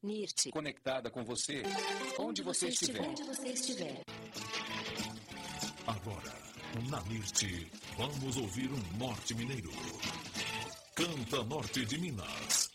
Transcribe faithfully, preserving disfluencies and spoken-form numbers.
NIRT. Conectada com você, onde, onde você, você estiver. Onde você estiver. Agora, na NIRT, vamos ouvir um norte mineiro. Canta Norte de Minas.